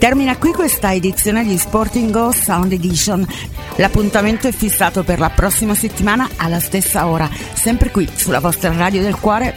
Termina qui questa edizione di Sporting Go Sound Edition. L'appuntamento è fissato per la prossima settimana alla stessa ora, sempre qui sulla vostra radio del cuore